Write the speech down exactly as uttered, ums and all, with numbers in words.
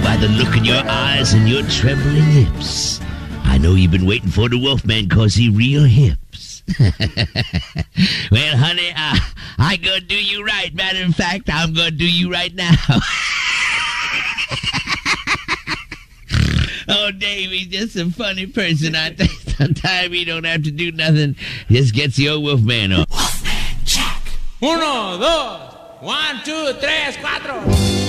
by the look in your eyes and your trembling lips. I know you've been waiting for the Wolfman cause he real hips. Well, honey, uh, I gonna do you right. Matter of fact, I'm gonna do you right now. Oh, Dave, he's just a funny person. I think sometimes he don't have to do nothing. Just gets the old Wolfman on. Wolfman, check. Uno, dos. One, two, tres, cuatro.